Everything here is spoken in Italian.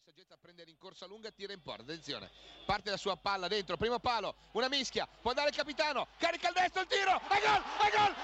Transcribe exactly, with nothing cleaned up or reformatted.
saggezza a prendere in corsa lunga, tira in porta, attenzione, parte la sua palla dentro, primo palo, una mischia, può andare il capitano, carica il destro, il tiro, e gol, e gol,